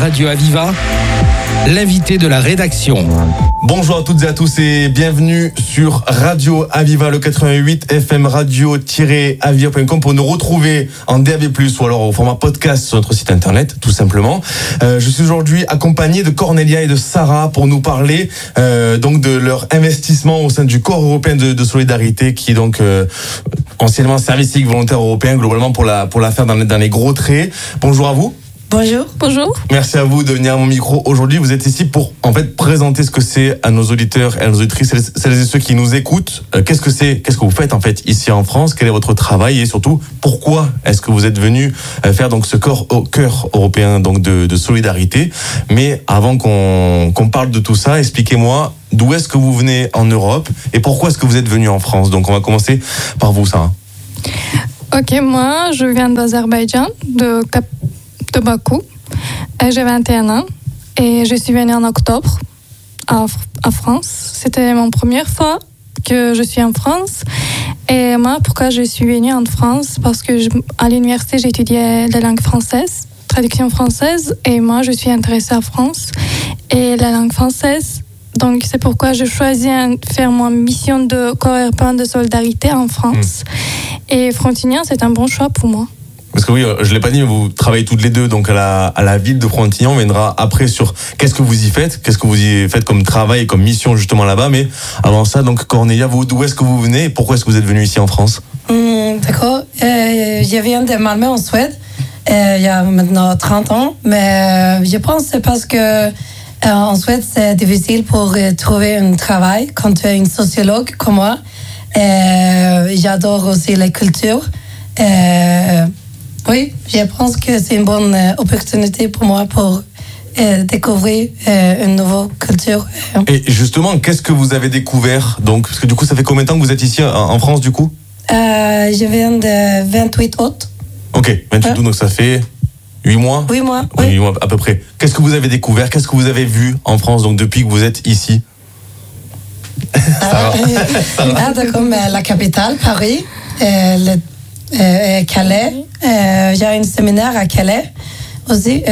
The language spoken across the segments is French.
Radio Aviva, l'invité de la rédaction. Bonjour à toutes et à tous et bienvenue sur Radio Aviva, le 88 FM radio-aviva.com pour nous retrouver en DAB+, ou alors au format podcast sur notre site internet, tout simplement. Je suis aujourd'hui accompagné de Cornelia et de Sarah pour nous parler donc de leur investissement au sein du Corps européen de solidarité, qui est donc anciennement service civique volontaire européen, globalement pour la faire dans les gros traits. Bonjour à vous. Bonjour. Bonjour. Merci à vous de venir à mon micro. Aujourd'hui, vous êtes ici pour en fait présenter ce que c'est à nos auditeurs et à nos auditrices, celles et ceux qui nous écoutent. Qu'est-ce que vous faites en fait ici en France? Quel est votre travail et surtout pourquoi est-ce que vous êtes venu faire donc ce cœur européen donc de solidarité? Mais avant qu'on parle de tout ça, expliquez-moi d'où est-ce que vous venez en Europe et pourquoi est-ce que vous êtes venu en France? Donc on va commencer par vous, Sarah. Ok, moi je viens d'Azerbaïdjan, de Bakou. J'ai 21 ans et je suis venue en octobre à France. C'était mon première fois que je suis en France. Et moi, pourquoi je suis venue en France? Parce que à l'université, j'étudiais la langue française, traduction française, et moi, je suis intéressée à France et la langue française. Donc, c'est pourquoi je choisis de faire ma mission de Corps européen de solidarité en France. Et Frontignan, c'est un bon choix pour moi. Parce que oui, je l'ai pas dit, mais vous travaillez toutes les deux donc à la ville de Frontignan. On viendra après sur qu'est-ce que vous y faites comme travail et comme mission justement là-bas. Mais avant ça, donc Cornelia, vous, d'où est-ce que vous venez et pourquoi est-ce que vous êtes venue ici en France? D'accord. Je viens de Malmö en Suède. Il y a maintenant 30 ans. Mais je pense que c'est parce que en Suède, c'est difficile pour trouver un travail quand tu es une sociologue comme moi. J'adore aussi la culture. Oui, je pense que c'est une bonne opportunité pour moi pour découvrir une nouvelle culture. Et justement, qu'est-ce que vous avez découvert donc? Parce que du coup, ça fait combien de temps que vous êtes ici en France du coup? Je viens de 28 août. Ok, 28 août, donc ça fait 8 mois? 8 mois, oui. 8 oui. mois à peu près. Qu'est-ce que vous avez découvert? Qu'est-ce que vous avez vu en France donc depuis que vous êtes ici? D'accord, mais la capitale, Paris, Calais. J'ai un séminaire à Calais aussi.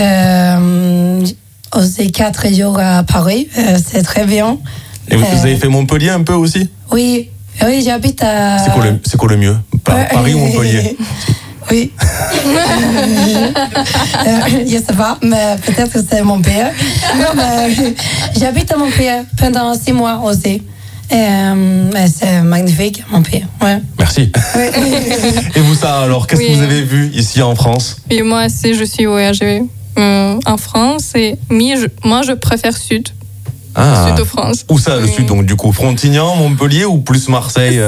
Aussi 4 jours à Paris. C'est très bien. Et vous avez fait Montpellier un peu aussi? Oui, j'habite à... C'est quoi le mieux? Paris ou Montpellier? Oui. Je sais pas, mais peut-être que c'est Montpellier. Non, mais j'habite à Montpellier pendant 6 mois aussi. C'est magnifique, Montpellier. Ouais. Merci. Oui. Et vous, ça alors, qu'est-ce que vous avez vu ici en France? Et moi aussi, je suis voyagée en France et moi, je préfère Sud. Sud de France. Où ça, le Sud? Donc, du coup, Frontignan, Montpellier ou plus Marseille?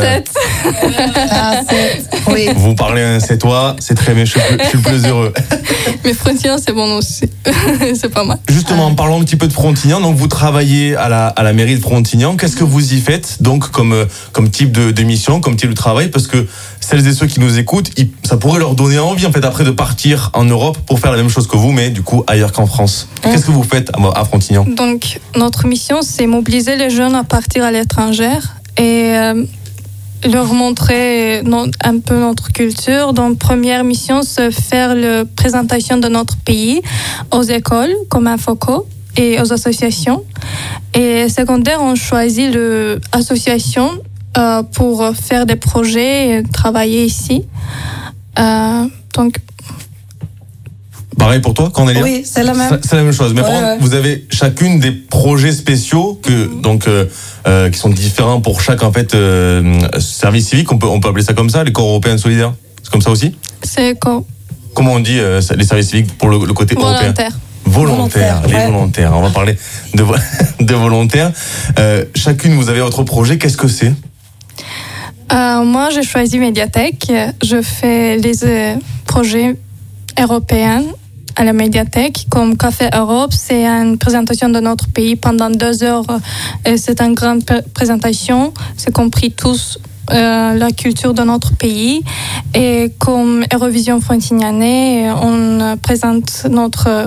Oui. Vous parlez un sétois, c'est très bien, je suis le plus heureux. Mais Frontignan, c'est bon aussi. C'est pas mal. Justement, en parlant un petit peu de Frontignan, donc vous travaillez à la mairie de Frontignan. Qu'est-ce que vous y faites donc comme type de mission, comme type de travail? Parce que celles et ceux qui nous écoutent, ça pourrait leur donner envie en fait après de partir en Europe pour faire la même chose que vous, mais du coup ailleurs qu'en France. Qu'est-ce que vous faites à Frontignan? Donc notre mission, c'est mobiliser les jeunes à partir à l'étranger et leur montrer un peu notre culture. Donc, première mission, c'est faire la présentation de notre pays aux écoles, comme Infoco, et aux associations. Et secondaire, on choisit l'association pour faire des projets et travailler ici. Donc, pareil pour toi, Cornelia? Oui, c'est la même. C'est la même chose. Mais par contre, vous avez chacune des projets spéciaux qui sont différents pour chaque en fait service civique. On peut appeler ça comme ça, les corps européens solidaires. C'est comme ça aussi? C'est quoi? Comment on dit les services civiques pour le côté européen? Volontaire. Les volontaires. On va parler de volontaires. Chacune, vous avez votre projet. Qu'est-ce que c'est? Moi, j'ai choisi Médiathèque. Je fais les projets européens à la médiathèque, comme Café Europe. C'est une présentation de notre pays pendant 2 heures. C'est une grande présentation. C'est compris tous la culture de notre pays. Et comme Eurovision Frontignanais, on présente notre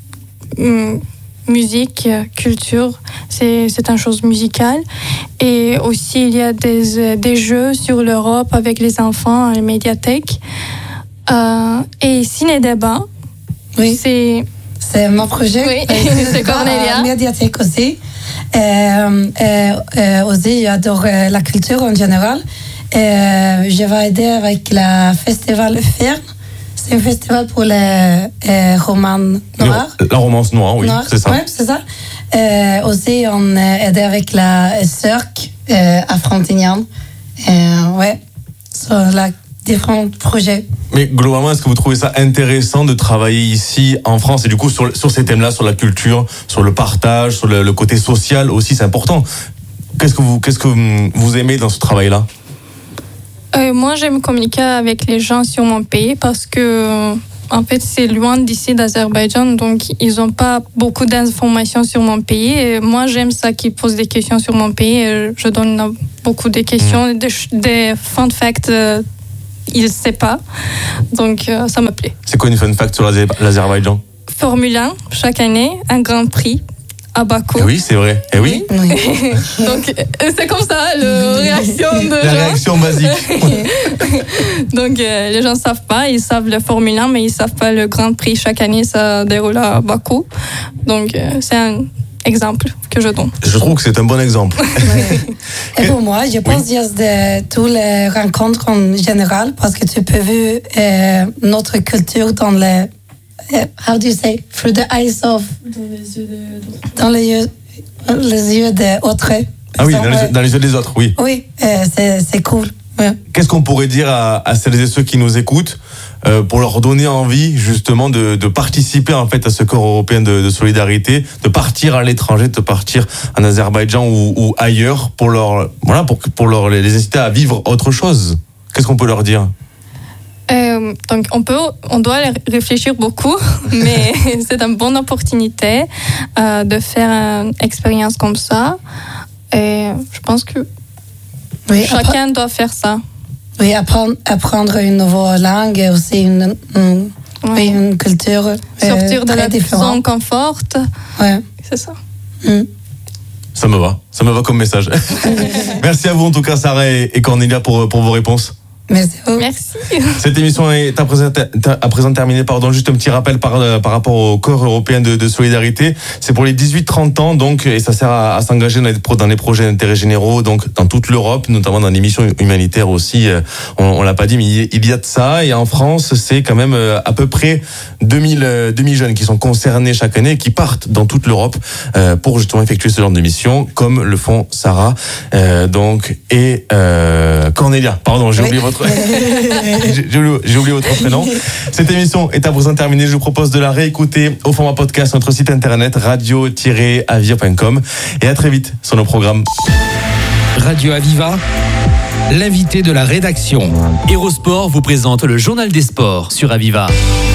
musique, culture. C'est une chose musicale. Et aussi, il y a des jeux sur l'Europe avec les enfants à la médiathèque. Et ciné-débat. Oui. C'est c'est mon projet. Oui, c'est Cornelia. Médiathèque aussi. Aussi, j'adore la culture en général. Je vais aider avec le festival Fern. C'est un festival pour les romans noirs. La romance noire, oui, c'est ça. Oui, c'est ça. Aussi, on aide avec la cirque à Frontignan. Ouais, sur différents projets. Mais globalement, est-ce que vous trouvez ça intéressant de travailler ici en France et du coup sur ces thèmes-là, sur la culture, sur le partage, sur le côté social aussi, c'est important. Qu'est-ce que vous aimez dans ce travail-là? Moi, j'aime communiquer avec les gens sur mon pays parce que, en fait, c'est loin d'ici d'Azerbaïdjan, donc ils n'ont pas beaucoup d'informations sur mon pays. Et moi, j'aime ça qu'ils posent des questions sur mon pays. Et je donne beaucoup de questions, des fun facts. Ils ne savent pas, donc ça me plaît. C'est quoi une fun fact sur l'Azerbaïdjan? Formule 1, chaque année, un grand prix à Bakou. Oui, c'est vrai. Et oui. Donc, c'est comme ça, la réaction de la réaction basique. Donc, les gens ne savent pas, ils savent le Formule 1, mais ils ne savent pas le Grand Prix. Chaque année, ça déroule à Bakou. Donc, c'est un exemple que je donne. Je trouve que c'est un bon exemple. Et pour moi, je pense qu'il y a de toutes les rencontres en général, parce que tu peux voir notre culture dans les... how do you say? Through the eyes of... Dans les yeux des autres. Ah oui, dans les yeux des autres, oui. Oui, c'est cool. Ouais. Qu'est-ce qu'on pourrait dire à celles et ceux qui nous écoutent pour leur donner envie justement de participer en fait à ce corps européen de solidarité, de partir à l'étranger, de partir en Azerbaïdjan ou ailleurs pour les inciter à vivre autre chose? Qu'est-ce qu'on peut leur dire? Donc on doit réfléchir beaucoup, mais c'est une bonne opportunité de faire une expérience comme ça. Et je pense que chacun doit faire ça. Oui, apprendre une nouvelle langue et aussi une culture sortir de la zone confort. Ouais. C'est ça. Ça me va comme message. Merci à vous en tout cas Sarah et Cornelia pour vos réponses. Merci. Cette émission est à présent terminée. Juste un petit rappel par rapport au corps européen de solidarité. C'est pour les 18-30 ans, donc, et ça sert à s'engager dans les projets d'intérêt généraux, donc dans toute l'Europe, notamment dans les missions humanitaires aussi. On l'a pas dit, mais il y a de ça. Et en France, c'est quand même à peu près 2000 jeunes qui sont concernés chaque année et qui partent dans toute l'Europe pour justement effectuer ce genre de mission, comme le font Sarah et Cornelia. Pardon, j'ai oublié votre j'ai oublié votre prénom. Cette émission est à présent terminée. Je vous propose de la réécouter au format podcast sur notre site internet radio-avia.com et à très vite sur nos programmes. Radio Aviva, l'invité de la rédaction. Hérosport vous présente le journal des sports sur Aviva.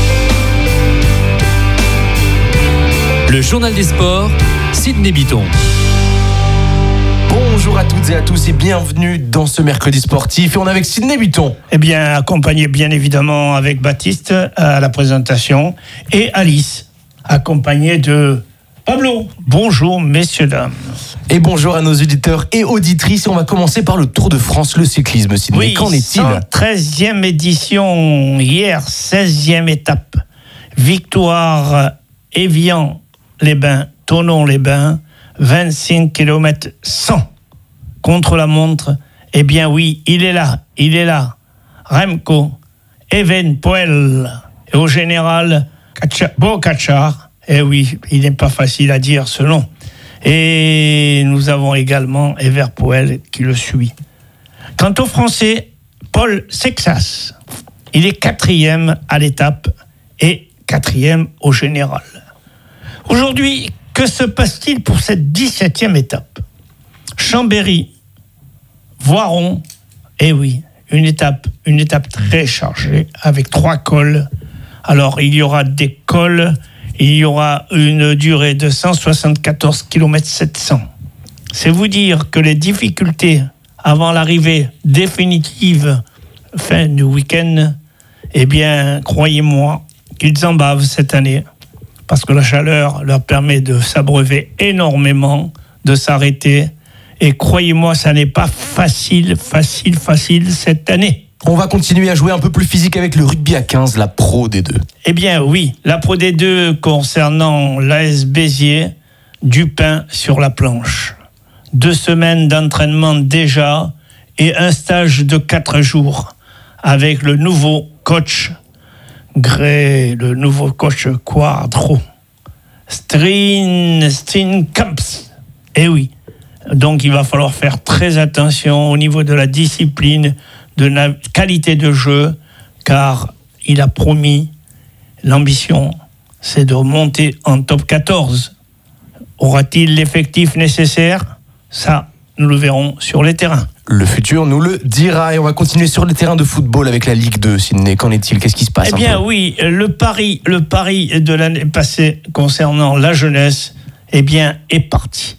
Le journal des sports, Sydney Bitton. Bonjour à toutes et à tous et bienvenue dans ce mercredi sportif. Et on est avec Sydney Bitton. Eh bien, accompagné bien évidemment avec Baptiste à la présentation et Alice, accompagné de Pablo. Bonjour messieurs, dames. Et bonjour à nos auditeurs et auditrices. Et on va commencer par le Tour de France, le cyclisme. Sydney, oui, qu'en est-il? 113e édition hier, 16e étape. Victoire Évian-les-Bains, Thonon-les-Bains, 25 km 100 contre la montre. Eh bien oui, il est là. Remco Evenepoel et au général Pogačar. Eh oui, il n'est pas facile à dire ce nom. Et nous avons également Evenepoel qui le suit. Quant au Français, Paul Sexas, il est 4e à l'étape et 4e au général. Aujourd'hui, que se passe-t-il pour cette 17e étape? Chambéry, Voiron, eh oui, une étape très chargée avec 3 cols. Alors, il y aura des cols, il y aura une durée de 174 km 700. C'est vous dire que les difficultés avant l'arrivée définitive fin du week-end, eh bien, croyez-moi qu'ils en bavent cette année. Parce que la chaleur leur permet de s'abreuver énormément, de s'arrêter. Et croyez-moi, ça n'est pas facile cette année. On va continuer à jouer un peu plus physique avec le rugby à 15, la Pro D2. Eh bien oui, la Pro D2 concernant l'AS Béziers, du pain sur la planche. 2 semaines d'entraînement déjà et un stage de 4 jours avec le nouveau coach le nouveau coach Quadro. Steenkamps. Eh oui. Donc il va falloir faire très attention au niveau de la discipline, de la qualité de jeu, car il a promis, l'ambition, c'est de monter en top 14. Aura-t-il l'effectif nécessaire ? Ça, nous le verrons sur les terrains. Le futur nous le dira. Et on va continuer sur les terrains de football avec la Ligue 2. Sidney, qu'en est-il ? Qu'est-ce qui se passe ? Eh bien oui, le pari de l'année passée concernant la jeunesse, eh bien, est parti.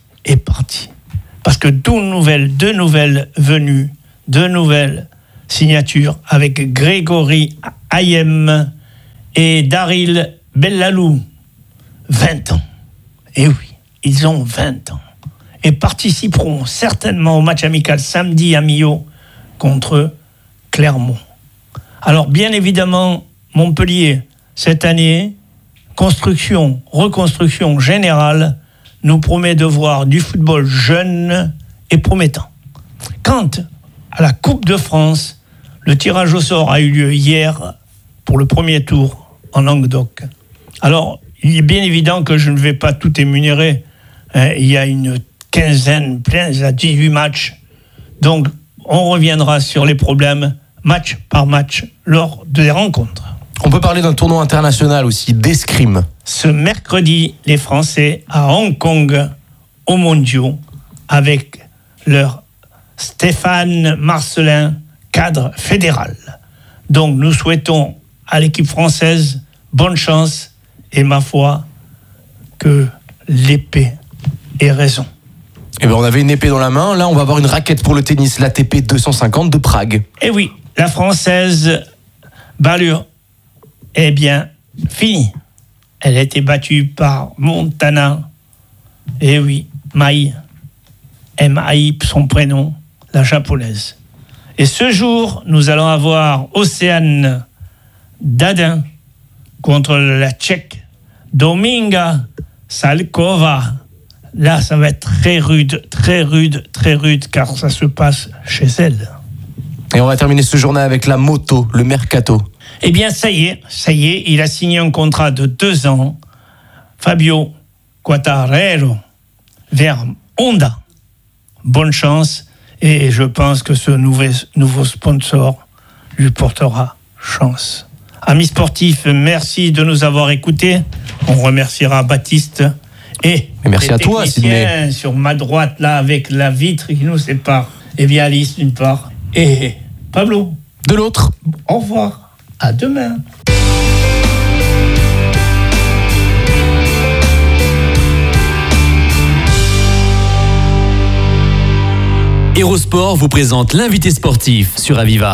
Parce que 2 nouvelles venues, 2 nouvelles signatures avec Grégory Ayem et Daryl Bellalou. 20 ans. Eh oui, ils ont 20 ans. Et participeront certainement au match amical samedi à Millau contre Clermont. Alors bien évidemment, Montpellier, cette année, reconstruction générale, nous promet de voir du football jeune et promettant. Quant à la Coupe de France, le tirage au sort a eu lieu hier pour le premier tour en Languedoc. Alors, il est bien évident que je ne vais pas tout énumérer. Il y a une quinzaine, plein à 18 matchs. Donc, on reviendra sur les problèmes match par match lors des rencontres. On peut parler d'un tournoi international aussi, d'escrime. Ce mercredi, les Français à Hong Kong, aux Mondiaux, avec leur Stéphane Marcelin, cadre fédéral. Donc, nous souhaitons à l'équipe française bonne chance et ma foi que l'épée ait raison. Eh bien, on avait une épée dans la main. Là, on va avoir une raquette pour le tennis, l'ATP 250 de Prague. Eh oui, la Française Ballure, eh bien, finie. Elle a été battue par Montana. Eh oui, Mai. M-A-I, son prénom, la japonaise. Et ce jour, nous allons avoir Océane Dadin contre la Tchèque Dominga Salkova. Là, ça va être très rude, car ça se passe chez elle. Et on va terminer ce journal avec la moto, le mercato. Eh bien, ça y est, il a signé un contrat de 2 ans. Fabio Quartararo vers Honda. Bonne chance, et je pense que ce nouveau sponsor lui portera chance. Amis sportifs, merci de nous avoir écoutés. On remerciera Baptiste et merci à toi, Sidney. Sur ma droite, là, avec la vitre qui nous sépare. Et bien Alice d'une part et Pablo de l'autre. Au revoir, à demain. Hérosport vous présente l'invité sportif sur Aviva.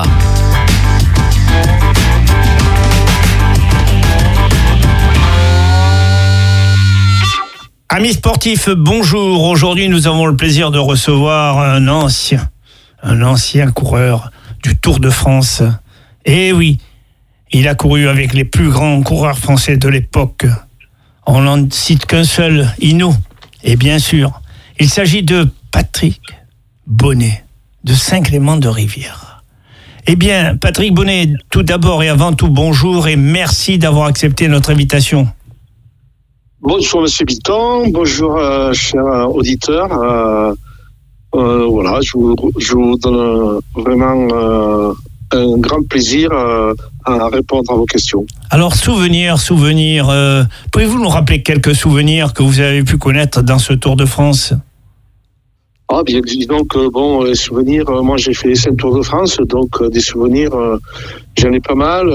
Amis sportifs, bonjour. Aujourd'hui, nous avons le plaisir de recevoir un ancien coureur du Tour de France. Et oui, il a couru avec les plus grands coureurs français de l'époque. On n'en cite qu'un seul, Hinault. Et bien sûr, il s'agit de Patrick Bonnet, de Saint-Clément-de-Rivière. Eh bien, Patrick Bonnet, tout d'abord et avant tout, bonjour et merci d'avoir accepté notre invitation. Bonjour Monsieur Bitton, bonjour chers auditeurs. Voilà, je vous donne vraiment un grand plaisir à répondre à vos questions. Alors souvenirs, pouvez-vous nous rappeler quelques souvenirs que vous avez pu connaître dans ce Tour de France ? Ah bien, disons que bon, les souvenirs, moi j'ai fait les 5 Tours de France, donc des souvenirs, j'en ai pas mal.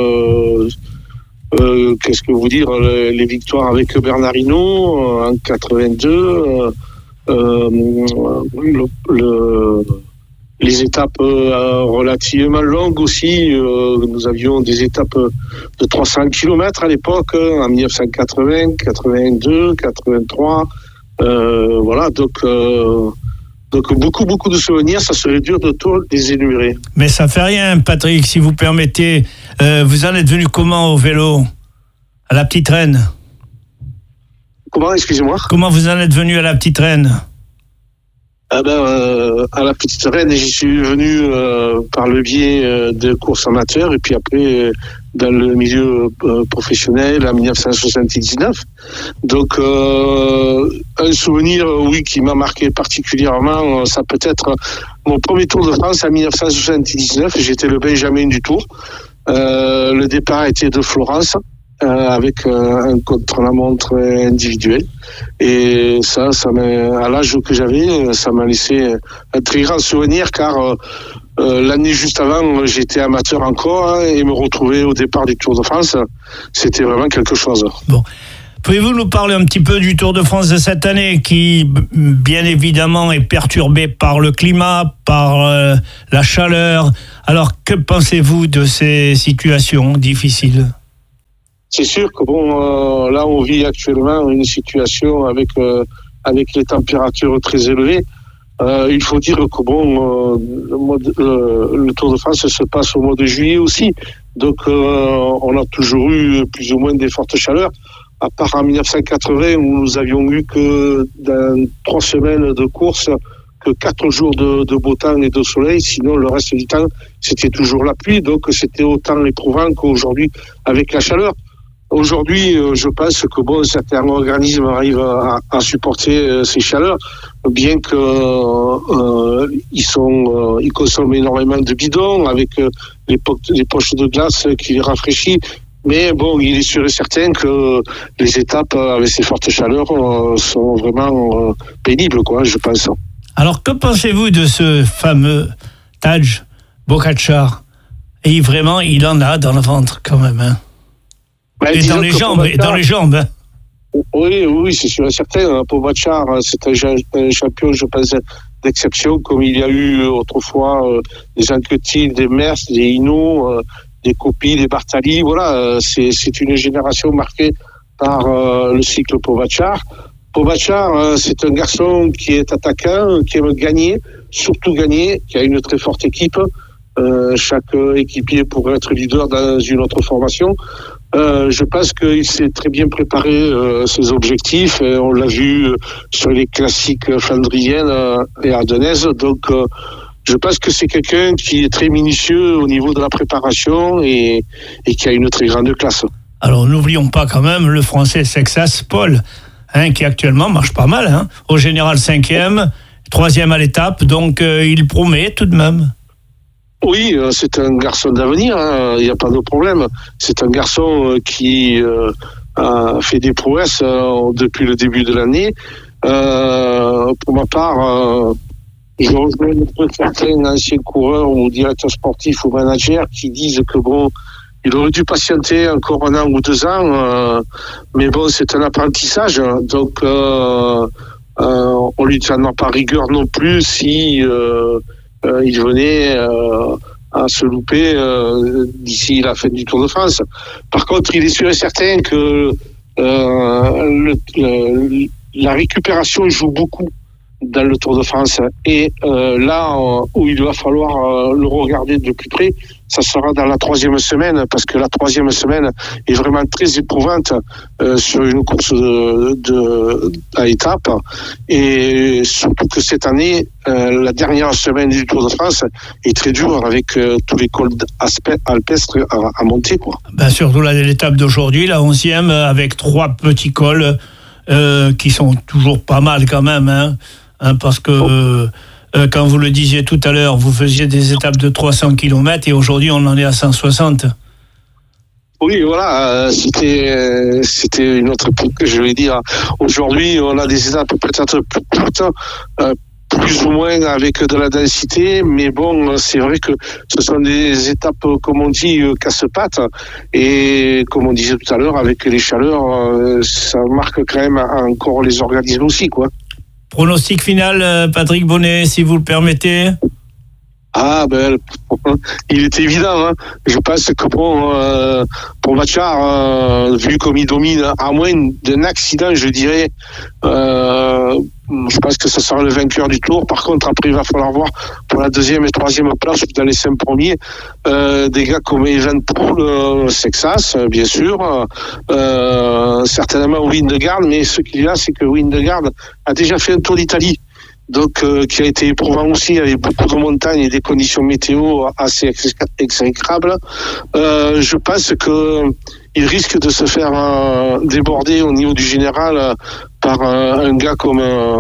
Qu'est-ce que vous dire, les victoires avec Bernard Hinault en 82, les étapes relativement longues aussi. Nous avions des étapes de 300 km à l'époque, en 1980, 82, 83. Voilà, donc Donc beaucoup de souvenirs, ça serait dur de tout les énumérer. Mais ça fait rien, Patrick, si vous permettez. Vous en êtes venu comment au vélo? À la Petite Reine? Comment, excusez-moi? Comment vous en êtes venu à la Petite Reine? À la Petite Reine, j'y suis venu par le biais de courses amateurs et puis après dans le milieu professionnel en 1979. Donc un souvenir, oui, qui m'a marqué particulièrement, ça peut être mon premier Tour de France en 1979. J'étais le Benjamin du Tour. Le départ était de Florence. Avec un contre-la-montre individuel. Et ça à l'âge que j'avais, ça m'a laissé un très grand souvenir car l'année juste avant, j'étais amateur encore et me retrouver au départ du Tour de France, c'était vraiment quelque chose. Bon. Pouvez-vous nous parler un petit peu du Tour de France de cette année qui, bien évidemment, est perturbé par le climat, par la chaleur. Alors, que pensez-vous de ces situations difficiles ? C'est sûr que là on vit actuellement une situation avec les températures très élevées. Il faut dire que le Tour de France se passe au mois de juillet aussi. Donc on a toujours eu plus ou moins des fortes chaleurs. À part en 1980 où nous avions eu que dans 3 semaines de course que 4 jours de beau temps et de soleil. Sinon le reste du temps c'était toujours la pluie. Donc c'était autant éprouvant qu'aujourd'hui avec la chaleur. Aujourd'hui, je pense que certains organismes arrivent à supporter ces chaleurs, bien que ils consomment énormément de bidons avec les poches de glace qui les rafraîchissent. Mais il est sûr et certain que les étapes avec ces fortes chaleurs sont vraiment pénibles, quoi, je pense. Alors, que pensez-vous de ce fameux Tadej Pogačar ? Et vraiment, il en a dans le ventre quand même, hein. Et dans les jambes, hein. Oui, c'est sûr et certain. Pogačar, c'est un champion, je pense, d'exception, comme il y a eu autrefois des Anquetil, des Merckx, des Hinault, des Coppi, des Bartali. Voilà, c'est une génération marquée par le cycle Pogačar. Pogačar, c'est un garçon qui est attaquant, qui aime gagner, surtout gagner, qui a une très forte équipe. Chaque équipier pourrait être leader dans une autre formation. Je pense qu'il s'est très bien préparé ses objectifs. Et on l'a vu sur les classiques flandriennes et ardennaises. Donc, je pense que c'est quelqu'un qui est très minutieux au niveau de la préparation et qui a une très grande classe. Alors, n'oublions pas quand même le Français Sexas Paul, qui actuellement marche pas mal. Hein, au général 5e, 3e à l'étape. Donc, il promet tout de même. Oui, c'est un garçon d'avenir, hein, il n'y a pas de problème. C'est un garçon qui a fait des prouesses depuis le début de l'année. Pour ma part, je rejoins certains anciens coureurs ou directeurs sportifs ou managers qui disent que il aurait dû patienter encore 1 an ou 2 ans, mais c'est un apprentissage. Donc, on lui tiendra pas rigueur non plus si il venait à se louper d'ici la fin du Tour de France. Par contre, il est sûr et certain que la récupération joue beaucoup dans le Tour de France. Et là où il va falloir le regarder de plus près, ça sera dans la 3e semaine, parce que la 3e semaine est vraiment très éprouvante sur une course à étapes. Et surtout que cette année, la dernière semaine du Tour de France est très dure avec tous les cols alpestres à monter, quoi. Surtout l'étape d'aujourd'hui, la 11e, avec 3 petits cols qui sont toujours pas mal quand même, hein, parce que quand vous le disiez tout à l'heure, vous faisiez des étapes de 300 km et aujourd'hui on en est à 160. Oui, voilà, c'était une autre époque, je vais dire. Aujourd'hui, on a des étapes peut-être plus courtes, plus ou moins avec de la densité, mais c'est vrai que ce sont des étapes, comme on dit, casse-pattes, et comme on disait tout à l'heure, avec les chaleurs, ça marque quand même encore les organismes aussi, quoi. Pronostic final, Patrick Bonnet, si vous le permettez. Ah ben, il est évident. Hein. Je pense que pour Bachar, vu comme il domine, à moins d'un accident, je dirais, je pense que ce sera le vainqueur du tour. Par contre, après, il va falloir voir pour la deuxième et troisième place, dans les 5 premiers, des gars comme Evan Poole, Sexas, bien sûr, certainement Windegaard, mais ce qu'il y a, c'est que Windegaard a déjà fait un tour d'Italie. Donc, qui a été éprouvant aussi, avec beaucoup de montagnes et des conditions météo assez exécrables. Je pense que il risque de se faire déborder au niveau du général par un gars comme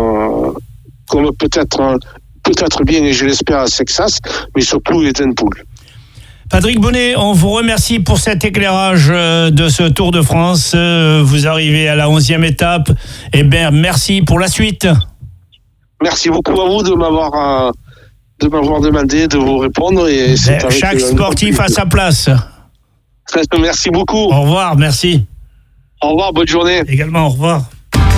peut-être bien, et je l'espère, Sexas, mais surtout Evan Poole. Patrick Bonnet, on vous remercie pour cet éclairage de ce Tour de France. Vous arrivez à la 11e étape. Eh bien, merci pour la suite. Merci beaucoup à vous de m'avoir demandé de vous répondre. Et chaque sportif a sa place. Merci beaucoup. Au revoir, merci. Au revoir, bonne journée. Également, au revoir.